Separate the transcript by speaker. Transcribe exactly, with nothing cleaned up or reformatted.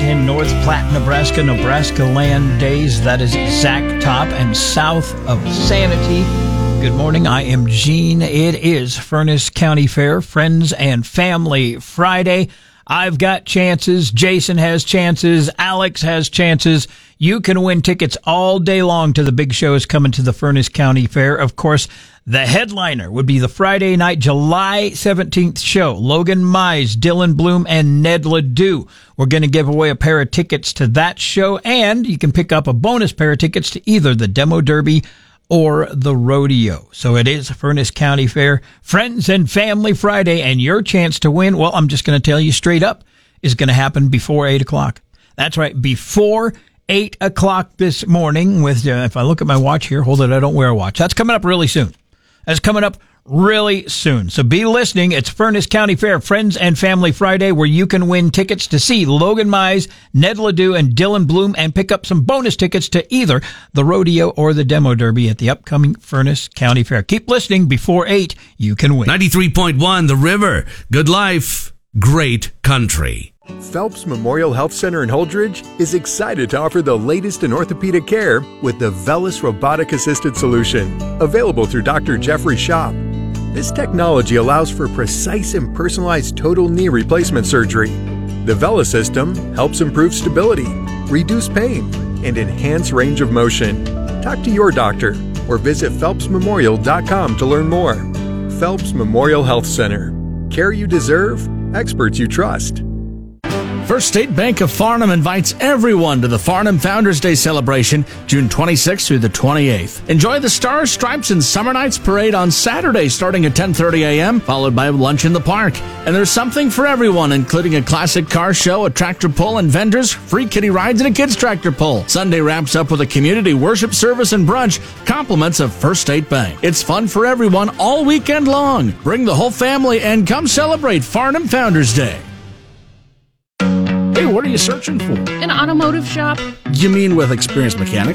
Speaker 1: in North Platte, Nebraska, Nebraska Land Days. That is Zach Top and south of Sanity. Good morning. I am Gene. It is Furnace County Fair, Friends and Family Friday. I've got chances. Jason has chances. Alex has chances. You can win tickets all day long to the big shows coming to the Furnace County Fair. Of course, the headliner would be the Friday night, July seventeenth show. Logan Mize, Dylan Bloom, and Ned Ledoux. We're going to give away a pair of tickets to that show, and you can pick up a bonus pair of tickets to either the Demo Derby or the rodeo. So it is Furnace County Fair, Friends and Family Friday, and your chance to win, well, I'm just going to tell you straight up, is going to happen before eight o'clock. That's right, before eight o'clock this morning. With uh, if I look at my watch here, hold it, I don't wear a watch. That's coming up really soon. That's coming up really soon. So be listening. It's Furnace County Fair, Friends and Family Friday, where you can win tickets to see Logan Mize, Ned Ledoux, and Dylan Bloom, and pick up some bonus tickets to either the rodeo or the Demo Derby at the upcoming Furnace County Fair. Keep listening. Before eight, you can win.
Speaker 2: ninety-three point one The River. Good life, great country.
Speaker 3: Phelps Memorial Health Center in Holdridge is excited to offer the latest in orthopedic care with the VELYS robotic-assisted solution, available through Doctor Jeffrey Shop. This technology allows for precise and personalized total knee replacement surgery. The VELYS system helps improve stability, reduce pain, and enhance range of motion. Talk to your doctor or visit phelps memorial dot com to learn more. Phelps Memorial Health Center. Care you deserve, experts you trust.
Speaker 4: First State Bank of Farnham invites everyone to the Farnham Founders Day celebration, June twenty-sixth through the twenty-eighth. Enjoy the Stars, Stripes, and Summer Nights Parade on Saturday starting at ten thirty a.m., followed by lunch in the park. And there's something for everyone, including a classic car show, a tractor pull, and vendors, free kiddie rides, and a kids' tractor pull. Sunday wraps up with a community worship service and brunch, compliments of First State Bank. It's fun for everyone all weekend long. Bring the whole family and come celebrate Farnham Founders Day. Hey, what are you searching for?
Speaker 5: An automotive shop.
Speaker 4: You mean with experienced mechanics?